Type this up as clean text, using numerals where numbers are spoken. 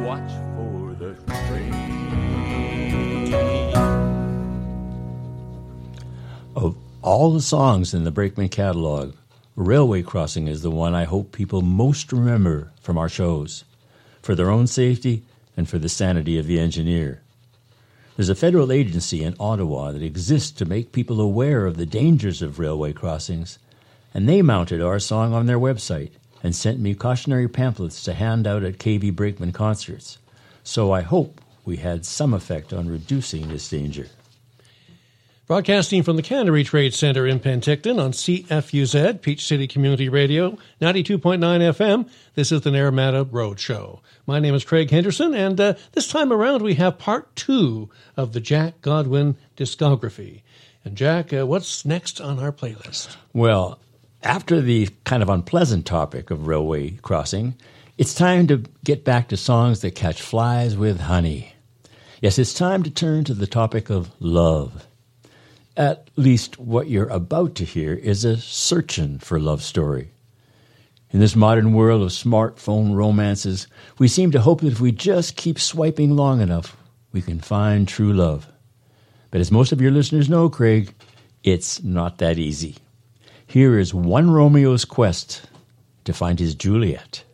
watch for the train. Of all the songs in the Brakeman catalog, Railway Crossing is the one I hope people most remember from our shows, for their own safety and for the sanity of the engineer. There's a federal agency in Ottawa that exists to make people aware of the dangers of railway crossings, and they mounted our song on their website and sent me cautionary pamphlets to hand out at KB Brakeman concerts. So I hope we had some effect on reducing this danger. Broadcasting from the Canterbury Trade Centre in Penticton on CFUZ, Peach City Community Radio, 92.9 FM, this is the Naramata Road Show. My name is Craig Henderson, and this time around we have part 2 of the Jack Godwin discography. And Jack, what's next on our playlist? Well, after the kind of unpleasant topic of railway crossing, it's time to get back to songs that catch flies with honey. Yes, it's time to turn to the topic of love. At least what you're about to hear is a searching for love story. In this modern world of smartphone romances, we seem to hope that if we just keep swiping long enough, we can find true love. But as most of your listeners know, Craig, it's not that easy. Here is one Romeo's quest to find his Juliet.